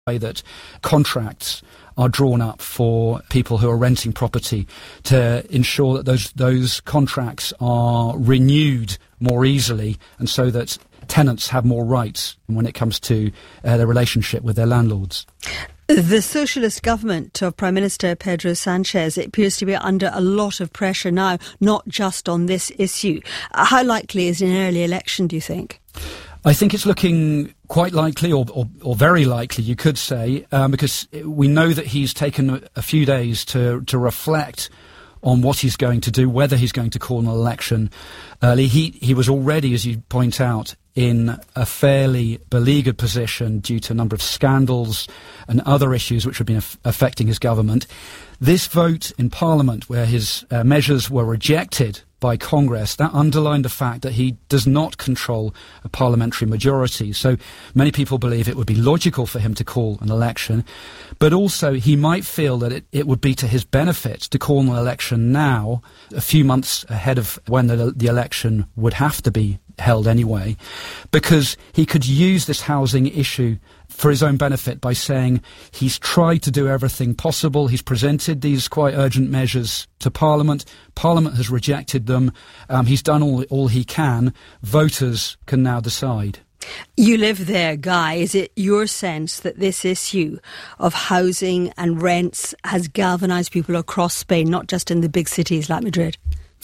that contracts are drawn up for people who are renting property to ensure that those contracts are renewed more easily, and so that tenants have more rights when it comes to their relationship with their landlords. The socialist government of Prime Minister Pedro Sanchez appears to be under a lot of pressure now, not just on this issue. How likely is an early election, do you think? I think it's looking quite likely, or very likely, you could say, because we know that he's taken a few days to reflect on what he's going to do, whether he's going to call an election early. He was already, as you point out, in a fairly beleaguered position due to a number of scandals and other issues which have been affecting his government. This vote in Parliament, where his measures were rejected by Congress, that underlined the fact that he does not control a parliamentary majority. So many people believe it would be logical for him to call an election, but also he might feel that it would be to his benefit to call an election now, a few months ahead of when the election would have to be held anyway, because he could use this housing issue for his own benefit by saying he's tried to do everything possible. He's presented these quite urgent measures to Parliament. Parliament has rejected them. He's done all he can. Voters can now decide. You live there, Guy. Is it your sense that this issue of housing and rents has galvanised people across Spain, not just in the big cities like Madrid?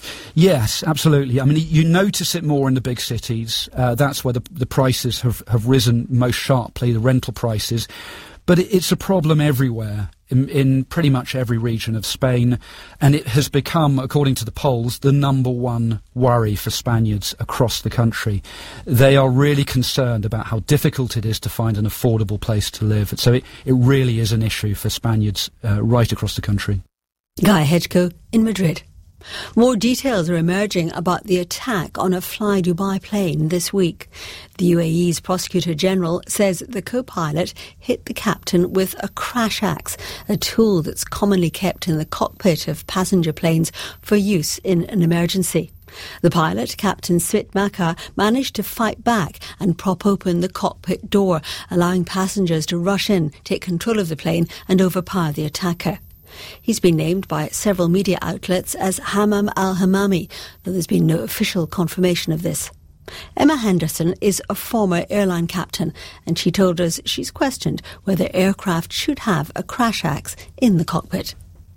Yes, absolutely. I mean, you notice it more in the big cities. That's where the prices have risen most sharply, the rental prices. But it's a problem everywhere, in pretty much every region of Spain. And it has become, according to the polls, the number one worry for Spaniards across the country. They are really concerned about how difficult it is to find an affordable place to live. So it really is an issue for Spaniards right across the country. Guy Hedgecoe in Madrid. More details are emerging about the attack on a Fly Dubai plane this week. The UAE's Prosecutor General says the co-pilot hit the captain with a crash axe, a tool that's commonly kept in the cockpit of passenger planes for use in an emergency. The pilot, Captain Smit Makar, managed to fight back and prop open the cockpit door, allowing passengers to rush in, take control of the plane and overpower the attacker. He's been named by several media outlets as Hammam al-Hammami, though there's been no official confirmation of this. Emma Henderson is a former airline captain, and she told us she's questioned whether aircraft should have a crash axe in the cockpit.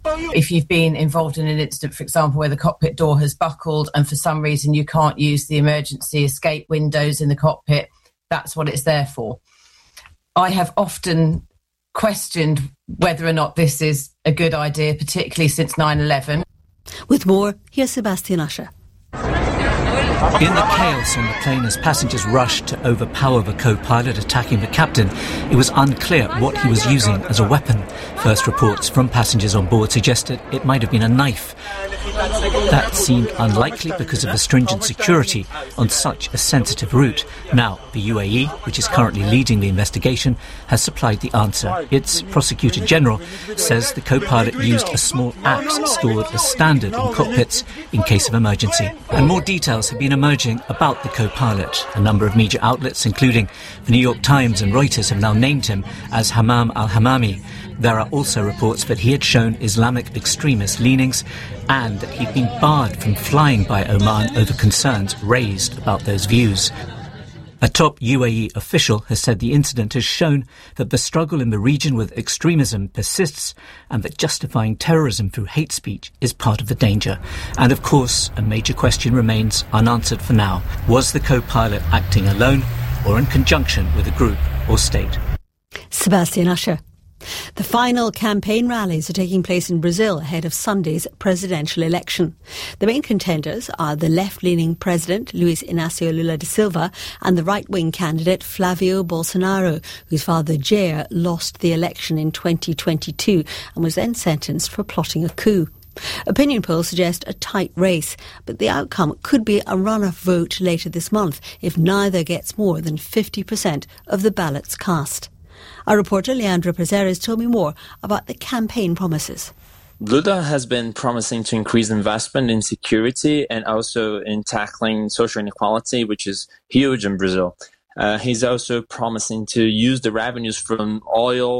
If you've been involved in an incident, for example, where the cockpit door has buckled and for some reason you can't use the emergency escape windows in the cockpit, that's what it's there for. I have often questioned whether or not this is a good idea, particularly since 9/11. With more, here's Sebastian Usher. In the chaos on the plane as passengers rushed to overpower the co-pilot attacking the captain, it was unclear what he was using as a weapon. First reports from passengers on board suggested it might have been a knife. That seemed unlikely because of the stringent security on such a sensitive route. Now, the UAE, which is currently leading the investigation, has supplied the answer. Its Prosecutor General says the co-pilot used a small axe stored as standard in cockpits in case of emergency. And more details have been emerging about the co-pilot. A number of media outlets, including the New York Times and Reuters, have now named him as Hammam al-Hammami. There are also reports that he had shown Islamic extremist leanings and that he'd been barred from flying by Oman over concerns raised about those views. A top UAE official has said the incident has shown that the struggle in the region with extremism persists and that justifying terrorism through hate speech is part of the danger. And of course, a major question remains unanswered for now. Was the co-pilot acting alone or in conjunction with a group or state? Sebastian Usher. The final campaign rallies are taking place in Brazil ahead of Sunday's presidential election. The main contenders are the left-leaning president, Luiz Inácio Lula da Silva, and the right-wing candidate, Flávio Bolsonaro, whose father, Jair, lost the election in 2022 and was then sentenced for plotting a coup. Opinion polls suggest a tight race, but the outcome could be a runoff vote later this month if neither gets more than 50% of the ballots cast. Our reporter Leandro Prazeres told me more about the campaign promises. Lula has been promising to increase investment in security and also in tackling social inequality, which is huge in Brazil. He's also promising to use the revenues from oil